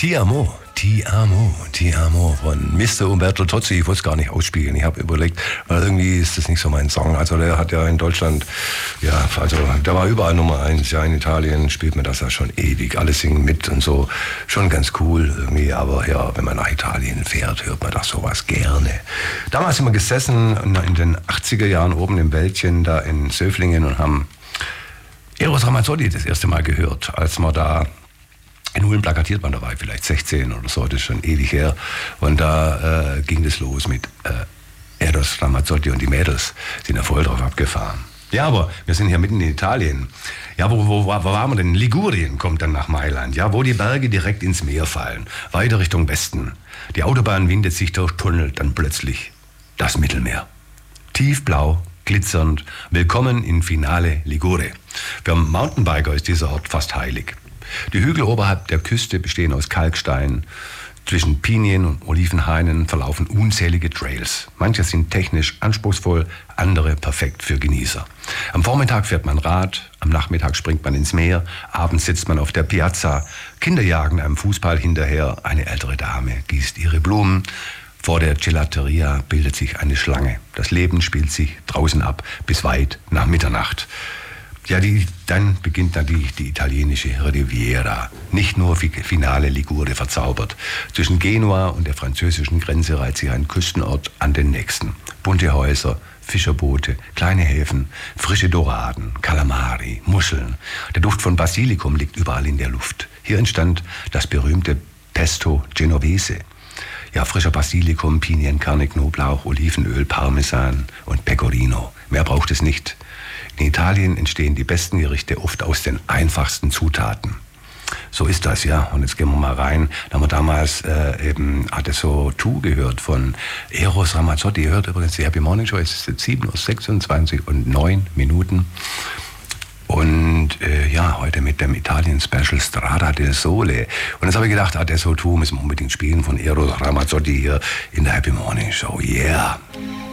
Ti amo, ti amo, ti amo von Mr. Umberto Tozzi. Ich wollte es gar nicht ausspielen. Ich habe überlegt, weil irgendwie ist das nicht so mein Song. Also der hat ja in Deutschland, ja, also der war überall Nummer 1. Ja, in Italien spielt man das ja schon ewig. Alle singen mit und so. Schon ganz cool irgendwie. Aber ja, wenn man nach Italien fährt, hört man das sowas gerne. Damals sind wir gesessen in den 80er Jahren oben im Wäldchen da in Söflingen und haben Eros Ramazzotti das erste Mal gehört, als wir da in Ulm plakatiert waren, da war ich vielleicht 16 oder so, das ist schon ewig her. Und da ging das los mit Eros Ramazzotti und die Mädels sind da voll drauf abgefahren. Ja, aber wir sind hier mitten in Italien. Ja, wo waren wir denn? Ligurien kommt dann nach Mailand, ja, wo die Berge direkt ins Meer fallen, weiter Richtung Westen. Die Autobahn windet sich durch Tunnel, dann plötzlich das Mittelmeer. Tiefblau, glitzernd, willkommen in Finale Ligure. Für Mountainbiker ist dieser Ort fast heilig. Die Hügel oberhalb der Küste bestehen aus Kalkstein. Zwischen Pinien und Olivenhainen verlaufen unzählige Trails. Manche sind technisch anspruchsvoll, andere perfekt für Genießer. Am Vormittag fährt man Rad, am Nachmittag springt man ins Meer, abends sitzt man auf der Piazza, Kinder jagen einem Fußball hinterher, eine ältere Dame gießt ihre Blumen. Vor der Gelateria bildet sich eine Schlange. Das Leben spielt sich draußen ab bis weit nach Mitternacht. Ja, dann beginnt die italienische Riviera. Nicht nur Finale Ligure verzaubert. Zwischen Genua und der französischen Grenze reiht sich ein Küstenort an den nächsten. Bunte Häuser, Fischerboote, kleine Häfen, frische Doraden, Kalamari, Muscheln. Der Duft von Basilikum liegt überall in der Luft. Hier entstand das berühmte Pesto Genovese. Ja, frischer Basilikum, Pinienkerne, Knoblauch, Olivenöl, Parmesan und Pecorino. Mehr braucht es nicht. In Italien entstehen die besten Gerichte oft aus den einfachsten Zutaten. So ist das, ja. Und jetzt gehen wir mal rein. Da haben wir damals eben Adesso Tu gehört von Eros Ramazzotti. Ihr hört übrigens die Happy Morning Show. Es ist jetzt 7:26 und 9 Minuten. Und ja, heute mit dem Italien-Special Strada del Sole. Und jetzt habe ich gedacht, Adesso Tu müssen wir unbedingt spielen von Eros Ramazzotti hier in der Happy Morning Show. Yeah!